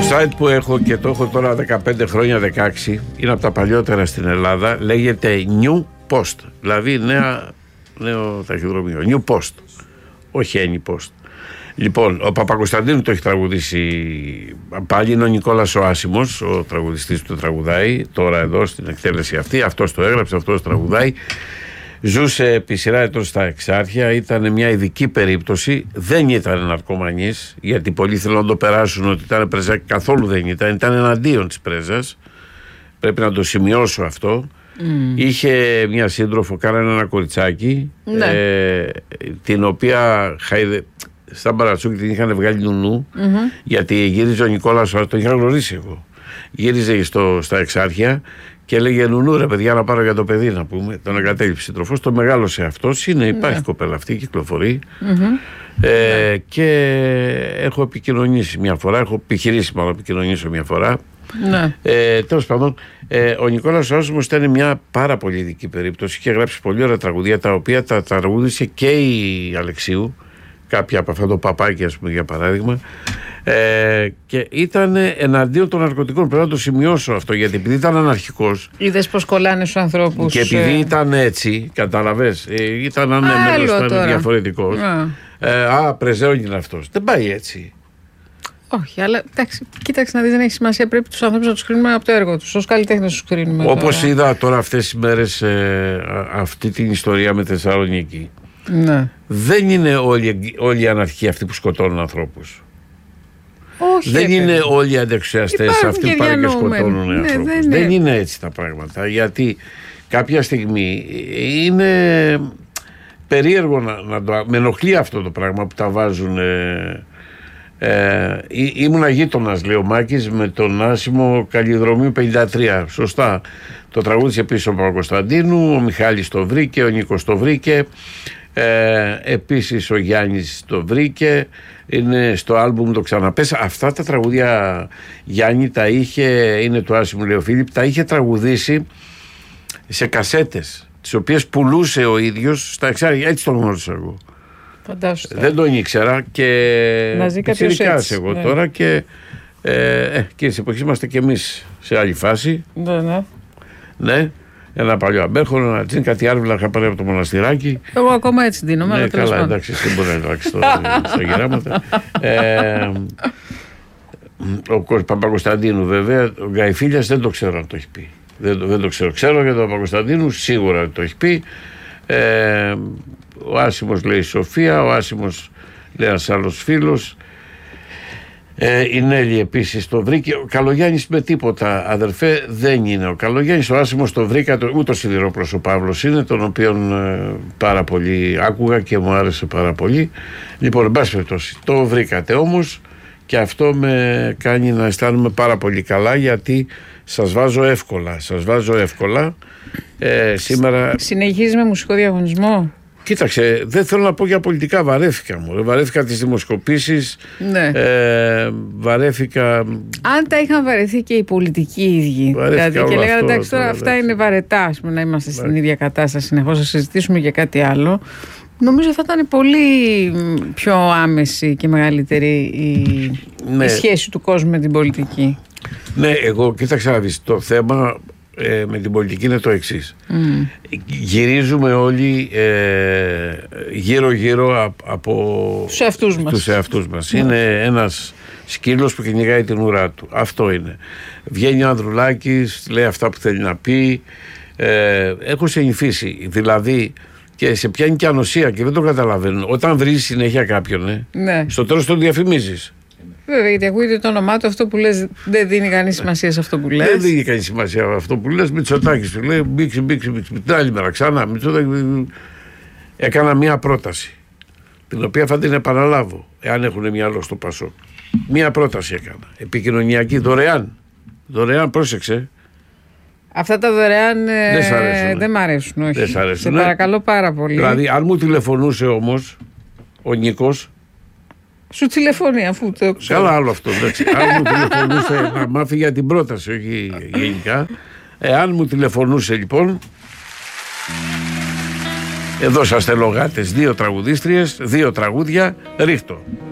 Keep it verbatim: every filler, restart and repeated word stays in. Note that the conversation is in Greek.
site που έχω και το έχω τώρα δεκαπέντε χρόνια, δεκαέξι, είναι από τα παλιότερα στην Ελλάδα, λέγεται New Post, δηλαδή νέα, νέο ταχυδρομείο, New Post, όχι Any Post. Λοιπόν, ο Παπακοσταντίνου το έχει τραγουδήσει πάλι, είναι ο Νικόλας ο Άσημος, ο τραγουδιστής που το τραγουδάει τώρα εδώ στην εκτέλεση αυτή, αυτός το έγραψε, αυτός το τραγουδάει. Ζούσε επί σειρά ετών στα Εξάρχεια, ήταν μια ειδική περίπτωση, δεν ήταν ναρκωμανής, γιατί πολλοί θέλουν να το περάσουν ότι ήταν πρεζά, καθόλου δεν ήταν, ήταν εναντίον της πρέζας, πρέπει να το σημειώσω αυτό. Mm. Είχε μια σύντροφο, κάνανε ένα κοριτσάκι, ναι. ε, την οποία χαϊδε, στα Μπαρατσούκη την είχαν βγάλει νουνού, mm-hmm. γιατί γύριζε ο Νικόλας, το είχα γνωρίσει εγώ, γύριζε στο, στα Εξάρχεια και έλεγε νουνού ρε παιδιά να πάρω για το παιδί, να πούμε, τον εγκατέλειψε σύντροφος, το μεγάλωσε αυτός, είναι, υπάρχει ναι. κοπέλα αυτή, κυκλοφορεί, mm-hmm. ε, και έχω επικοινωνήσει μια φορά, έχω επιχειρήσει μάλλον επικοινωνήσω μια φορά. Ναι. Ε, τέλος πάντων, ε, ο Νικόλας ο Άσημος ήταν μια πάρα πολύ ειδική περίπτωση, είχε γράψει πολύ ωραία τραγουδία, τα οποία τα τραγούδισε και η Αλεξίου, κάποια από αυτά, το παπάκι ας πούμε για παράδειγμα, ε, και ήταν εναντίον των ναρκωτικών. Πρέπει να το σημειώσω αυτό, γιατί επειδή ήταν αναρχικός, είδες πως κολλάνε στους ανθρώπους, και επειδή ήταν έτσι, κατάλαβες, ε, ήταν ανέμελος, ήταν διαφορετικός, ε, α, πρεζέων είναι αυτός, δεν πάει έτσι. Όχι, αλλά εντάξει, κοίταξε να δεις, δεν έχει σημασία. Πρέπει τους ανθρώπους να τους κρίνουμε από το έργο τους. Ως καλλιτέχνες τους κρίνουμε. Όπως τώρα είδα τώρα αυτές τις μέρες ε, αυτή την ιστορία με Θεσσαλονίκη. Ναι. Δεν είναι όλοι, όλοι οι αναρχικοί αυτοί που σκοτώνουν ανθρώπους. Όχι, δεν είναι παιδί. όλοι οι αντεξουσιαστές αυτοί που πάνε και σκοτώνουν ναι, ανθρώπους. Δεν είναι. δεν είναι έτσι τα πράγματα. Γιατί κάποια στιγμή είναι περίεργο να, να το. Με ενοχλεί αυτό το πράγμα που τα βάζουν. Ε, Ε, ή, ήμουνα γείτονας, λέει ο Μάκης, με τον Άσημο Καλλιδρομίου πενήντα τρία. Σωστά. Το τραγούδισε πίσω ο Παπακοσταντίνου, ο Μιχάλης το βρήκε, ο Νίκος το βρήκε. Ε, επίσης ο Γιάννης το βρήκε. Είναι στο άλμπουμ το Ξαναπες. Αυτά τα τραγούδια Γιάννη τα είχε, είναι του Άσημου, λέει ο Φίλιπ, τα είχε τραγουδήσει σε κασέτες, τις οποίες πουλούσε ο ίδιος στα Εξάρχεια. Έτσι το γνώρισα εγώ. Φαντάζομαι. Δεν τον ήξερα και πιτσιρικάς εγώ ναι. τώρα και ε, ε, και στις εποχές είμαστε και εμείς σε άλλη φάση. Ναι, ναι. Ναι, ένα παλιό αμπέρχονο, ένα τζιν, κάτι άρβιλα είχα πάρει από το μοναστηράκι. Εγώ ακόμα έτσι δίνω. Ναι, καλά, εντάξει, δεν μπορεί να αλλάξει στα γεράματα. ε, ο Παπακοσταντίνου βέβαια, ο Γκαϊφίλιας δεν το ξέρω αν το έχει πει. Δεν, δεν το ξέρω. Ξέρω για τον Παπακοσταντίνου, σίγουρα το έχει πει. Ε, ο Άσημος λέει Σοφία, ο Άσημος λέει ένας άλλος φίλος, ε, η Νέλη επίσης το βρήκε. Ο Καλογιάννης με τίποτα αδερφέ δεν είναι ο Καλογιάννης. Ο Άσημος το βρήκα, το, ούτε ο Σιδηρόπλος ο Παύλος είναι, τον οποίον ε, πάρα πολύ άκουγα και μου άρεσε πάρα πολύ. Λοιπόν, εν πάση περιπτώσει, το βρήκατε όμως και αυτό με κάνει να αισθάνομαι πάρα πολύ καλά, γιατί σας βάζω εύκολα, σας βάζω εύκολα. Ε, σήμερα... Συνεχίζει με μουσικό διαγωνισμό. Κοίταξε, δεν θέλω να πω για πολιτικά, βαρέθηκα μου. Βαρέθηκα τις δημοσκοπήσεις, ναι. ε, βαρέθηκα... Αν τα είχαν βαρεθεί και οι πολιτικοί ίδιοι, δηλαδή, και λέγανε εντάξει τώρα αυτά είναι βαρετά, ας πούμε, να είμαστε στην ίδια κατάσταση συνεχώς, να συζητήσουμε για κάτι άλλο. Νομίζω θα ήταν πολύ πιο άμεση και μεγαλύτερη η, ναι. η σχέση του κόσμου με την πολιτική. Ναι, εγώ κοίταξα να δεις, το θέμα ε, με την πολιτική είναι το εξής. Mm. Γυρίζουμε όλοι ε, γύρω-γύρω από τους εαυτούς μας. Τους εαυτούς μας. Mm. Είναι ένας σκύλος που κυνηγάει την ουρά του. Αυτό είναι. Βγαίνει ο Ανδρουλάκης, λέει αυτά που θέλει να πει. Ε, έχω συνηθίσει. Δηλαδή, και σε πιάνει και ανοσία και δεν το καταλαβαίνουν. Όταν βρεις συνέχεια κάποιον, ε, ναι. στο τέλος τον διαφημίζεις. Βέβαια, γιατί ακούγεται το όνομά του, αυτό που λες δεν δίνει κανείς σημασία σε αυτό που λες. Δεν δίνει κανείς σημασία σε αυτό που λες. Μητσοτάκης του λέει μπήξει, μπήξει, μπήξει. Την άλλη μέρα ξανά. Μητσοτάκη. Έκανα μία πρόταση, την οποία θα την επαναλάβω, εάν έχουν μυαλό στο Πασό. Μία πρόταση έκανα. Επικοινωνιακή, δωρεάν. Δωρεάν, πρόσεξε. Αυτά τα δωρεάν δεν, σ αρέσουν, δεν μ' αρέσουν, όχι. Δεν σ' αρέσουν, σε παρακαλώ πάρα πολύ. Δηλαδή, αν μου τηλεφωνούσε όμως ο Νίκος. Σου τηλεφωνεί, αφού το ξέρω. Καλά, άλλο αυτό. Εντάξει. Αν μου τηλεφωνούσε να μάθει για την πρόταση, όχι γενικά. Εάν μου τηλεφωνούσε λοιπόν. Εδώ σας θέλω γάτες, δύο τραγουδίστριες, δύο τραγούδια, ρίχτω.